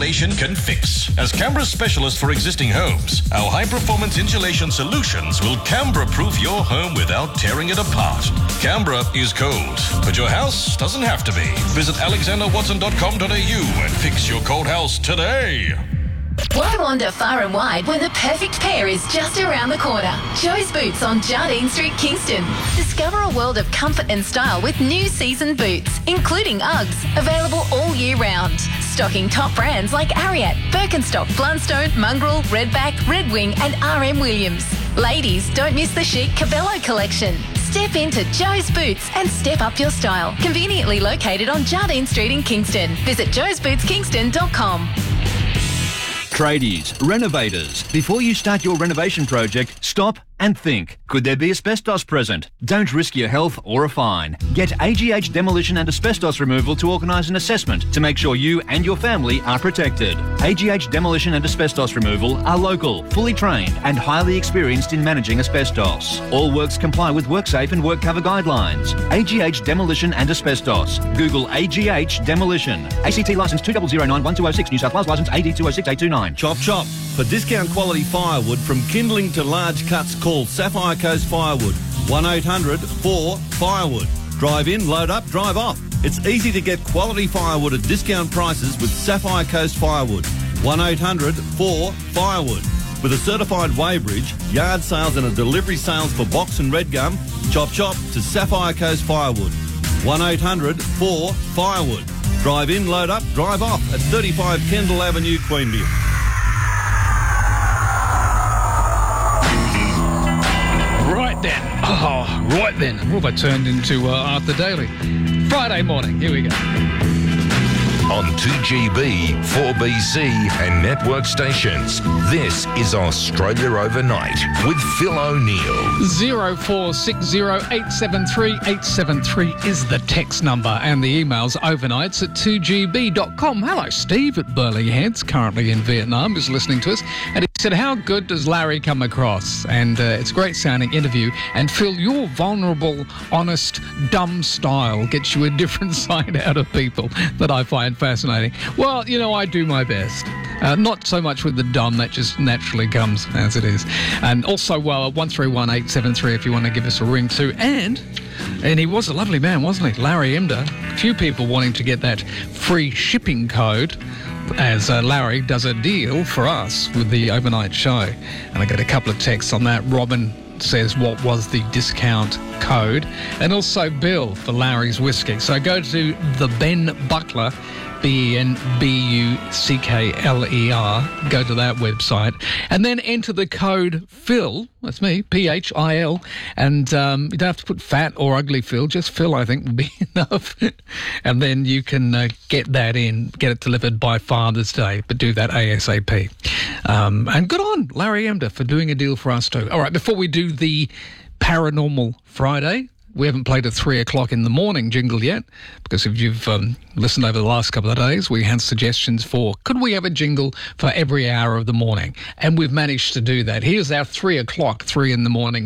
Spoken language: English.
insulation can fix. As Canberra's specialist for existing homes, our high-performance insulation solutions will Canberra-proof your home without tearing it apart. Canberra is cold, but your house doesn't have to be. Visit alexanderwatson.com.au and fix your cold house today. Why wander far and wide when the perfect pair is just around the corner? Joe's Boots on Jardine Street, Kingston. Discover a world of comfort and style with new season boots, including Uggs, available all year round. Stocking top brands like Ariat, Birkenstock, Blundstone, Mongrel, Redback, Red Wing and RM Williams. Ladies, don't miss the chic Cabello collection. Step into Joe's Boots and step up your style. Conveniently located on Jardine Street in Kingston. Visit joesbootskingston.com. Tradies, renovators, before you start your renovation project, stop and think. Could there be asbestos present? Don't risk your health or a fine. Get AGH Demolition and Asbestos Removal to organise an assessment to make sure you and your family are protected. AGH Demolition and Asbestos Removal are local, fully trained and highly experienced in managing asbestos. All works comply with WorkSafe and WorkCover guidelines. AGH Demolition and Asbestos. Google AGH Demolition. ACT licence 2009-1206, New South Wales licence AD 206829. Chop chop. For discount quality firewood from kindling to large cuts, call Sapphire Coast Firewood. 1-800-4-FIREWOOD. Drive in, load up, drive off. It's easy to get quality firewood at discount prices with Sapphire Coast Firewood. 1-800-4-FIREWOOD. With a certified weighbridge, yard sales and a delivery sales for box and red gum, chop chop to Sapphire Coast Firewood. 1-800-4-FIREWOOD. Drive in, load up, drive off at 35 Kendall Avenue, Queanbeyan. Right then. What have I turned into Arthur Daly? Friday morning. Here we go. On 2GB, 4BC and network stations, this is Australia Overnight with Phil O'Neill. 0460873873 is the text number and the emails overnights at 2gb.com. Hello, Steve at Burleigh Heads, currently in Vietnam, is listening to us. And he said, how good does Larry come across? And it's a great sounding interview. And Phil, your vulnerable, honest, dumb style gets you a different side out of people that I find fascinating. Well, you know, I do my best. Not so much with the dumb, that just naturally comes as it is. And also, 131873 if you want to give us a ring too. And he was a lovely man, wasn't he? Larry Emder. A few people wanting to get that free shipping code as Larry does a deal for us with the overnight show. And I got a couple of texts on that. Robin says what was the discount code, and also Bill for Larry's Whiskey. So go to the Ben Buckler, BenBuckler, go to that website and then enter the code Phil, that's me, PHIL, and you don't have to put fat or ugly Phil, just Phil I think will be enough. And then you can get that in, get it delivered by Father's Day, but do that ASAP. And good on Larry Emder for doing a deal for us too. All right, before we do the Paranormal Friday, we haven't played a 3 o'clock in the morning jingle yet, because if you've listened over the last couple of days, we had suggestions for, could we have a jingle for every hour of the morning? And we've managed to do that. Here's our 3 o'clock, 3 in the morning.